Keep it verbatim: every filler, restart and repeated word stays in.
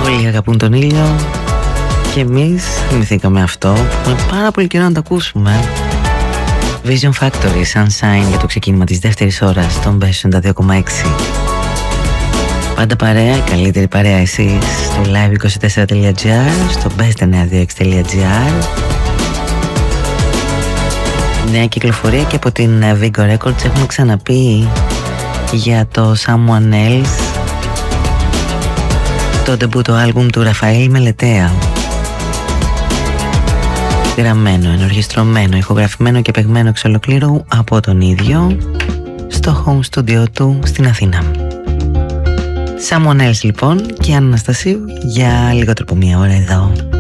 Πολλοί αγαπούν τον ήλιο και εμείς θυμηθήκαμε αυτό που είναι πάρα πολύ καιρό να το ακούσουμε. Vision Factory, Sunshine, για το ξεκίνημα της δεύτερης ώρας στον Best ενενήντα δύο κόμμα έξι. Πάντα παρέα, καλύτερη παρέα εσείς στο live είκοσι τέσσερα τελεία τζι άρ, στο best εννιακόσια είκοσι έξι τελεία τζι άρ. Νέα κυκλοφορία και από την Vigo Records. Έχουμε ξαναπεί για το Someone Else, το ντεμπούτο άλμπουμ του Ραφαήλ Μελετέα. Γραμμένο, ενορχιστρωμένο, ηχογραφημένο και παιγμένο εξ ολοκλήρου από τον ίδιο στο home studio του στην Αθήνα. Someone Else λοιπόν και Αναστασίου για λιγότερο από μία ώρα εδώ.